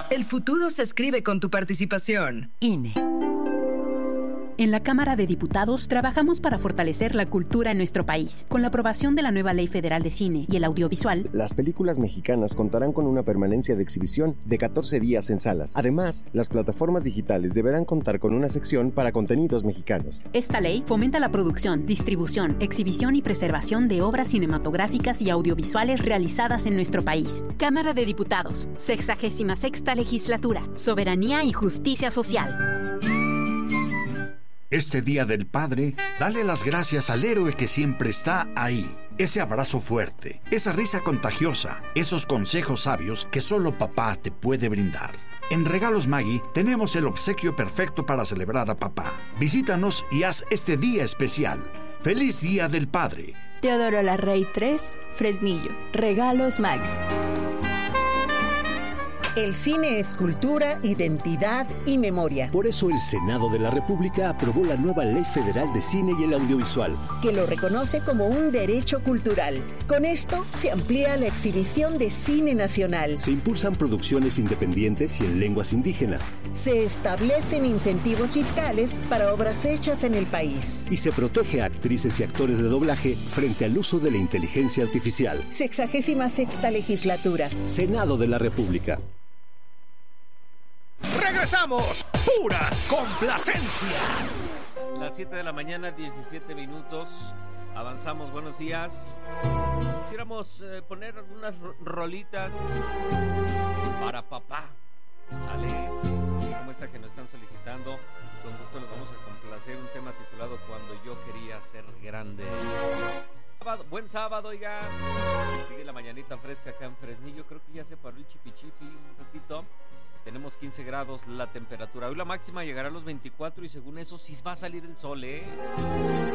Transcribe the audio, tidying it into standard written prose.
El futuro se escribe con tu participación. INE. En la Cámara de Diputados trabajamos para fortalecer la cultura en nuestro país. Con la aprobación de la nueva Ley Federal de Cine y el Audiovisual, las películas mexicanas contarán con una permanencia de exhibición de 14 días en salas. Además, las plataformas digitales deberán contar con una sección para contenidos mexicanos. Esta ley fomenta la producción, distribución, exhibición y preservación de obras cinematográficas y audiovisuales realizadas en nuestro país. Cámara de Diputados, 66ª Legislatura, Soberanía y Justicia Social. Este Día del Padre, dale las gracias al héroe que siempre está ahí. Ese abrazo fuerte, esa risa contagiosa, esos consejos sabios que solo papá te puede brindar. En Regalos Maggi tenemos el obsequio perfecto para celebrar a papá. Visítanos y haz este día especial. ¡Feliz Día del Padre! Teodoro Larrey 3, Fresnillo. Regalos Maggi. El cine es cultura, identidad y memoria. Por eso el Senado de la República aprobó la nueva Ley Federal de Cine y el Audiovisual, que lo reconoce como un derecho cultural. Con esto se amplía la exhibición de cine nacional. Se impulsan producciones independientes y en lenguas indígenas. Se establecen incentivos fiscales para obras hechas en el país. Y se protege a actrices y actores de doblaje frente al uso de la inteligencia artificial. 66ª Legislatura. Senado de la República. ¡Regresamos! ¡Puras complacencias! Las 7 de la mañana, 17 minutos. Avanzamos, buenos días. Quisiéramos poner algunas rolitas para papá. ¿Sale? Como esta que nos están solicitando. Con gusto les vamos a complacer un tema titulado Cuando yo quería ser grande. Buen sábado, oiga. Sigue la mañanita fresca acá en Fresnillo. Creo que ya se paró el chipichipi un ratito. Tenemos 15 grados la temperatura. Hoy la máxima llegará a los 24 y según eso sí va a salir el sol, ¿eh?